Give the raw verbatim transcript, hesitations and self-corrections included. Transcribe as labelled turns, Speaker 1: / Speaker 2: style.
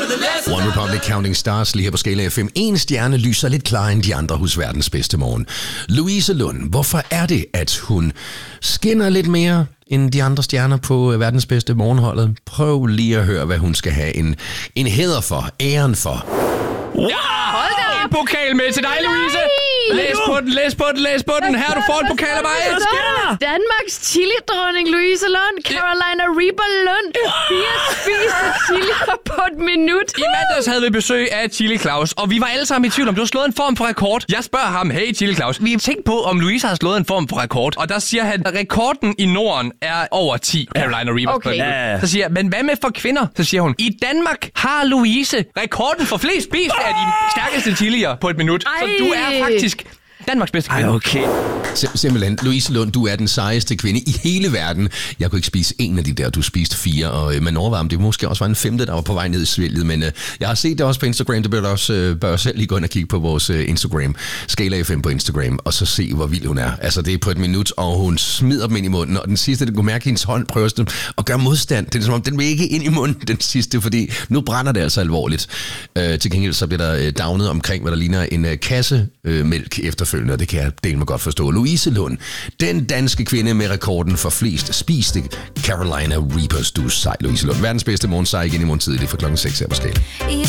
Speaker 1: One Republic Counting Stars lige her på Skala F M. En stjerne lyser lidt klarere end de andre hos verdens bedste morgen. Louise Lund, hvorfor er det, at hun skinner lidt mere end de andre stjerner på verdens bedste morgenholdet? Prøv lige at høre, hvad hun skal have en, en hæder for, æren for.
Speaker 2: Wow! En pokal med til dig, Louise! Læs på den, læs på den, læs på den. Her, du får en pokal af mig.
Speaker 3: Hvad sker der? Danmarks chili-dronning Louise Lund, Carolina Reaper Lund, fire spiste chilier på et minut.
Speaker 2: I mandags havde vi besøg af Chili Claus, og vi var alle sammen i tvivl om, du har slået en form for rekord. Jeg spørger ham, hey Chili Claus, vi har tænkt på, om Louise har slået en form for rekord. Og der siger han, at rekorden i Norden er over ti Carolina Reapers
Speaker 3: okay.
Speaker 2: på et minut. Så siger jeg, men hvad med for kvinder? Så siger hun, i Danmark har Louise rekorden for flest spiste af de stærkeste chilier på et minut.
Speaker 3: Ej.
Speaker 2: Så du er faktisk Danmarks bedste kvinde.
Speaker 4: Ej, okay.
Speaker 1: Sim- simpelthen, Louise Lund, du er den sejeste kvinde i hele verden. Jeg kunne ikke spise en af de der, du spiste fire, og øh, man overvejer, om det måske også var en femte, der var på vej ned i svælget, men øh, jeg har set det også på Instagram, det bør du også øh, bør selv lige gå ind og kigge på vores øh, Instagram, Skala F M på Instagram, og så se, hvor vild hun er. Altså, det er på et minut, og hun smider dem ind i munden, og den sidste, du kan mærke, hendes hånd prøver dem at gøre modstand. Det er som om, den vil ikke ind i munden, den sidste, fordi nu brænder det altså alvorligt. Øh, til gengæld så bliver der øh, downet omkring, hvad der ligner en øh, kasse øh, mælk efterfølgende, og det kan jeg dele mig godt forstå. Louise Lund, den danske kvinde med rekorden for flest spiste Carolina Reapers. Du er sej, Louise Lund. Verdens bedste morgen sej igen i morgen tidlig fra klokken seks her på Skala.